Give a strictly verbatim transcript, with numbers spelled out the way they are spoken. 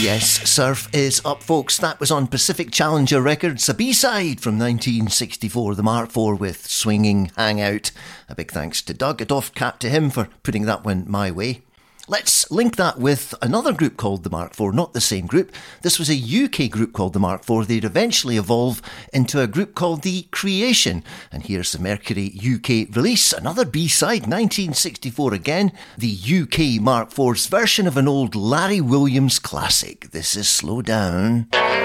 Yes, surf is up, folks. That was on Pacific Challenger Records, a B-side from nineteen sixty-four, the Mark four with Swinging Hangout. A big thanks to Doug, a doff cap to him for putting that one my way. Let's link that with another group called the Mark four, not the same group. This was a U K group called the Mark four. They'd eventually evolve into a group called the Creation. And here's the Mercury U K release, another B-side, nineteen sixty-four again, the U K Mark four's version of an old Larry Williams classic. This is Slow Down.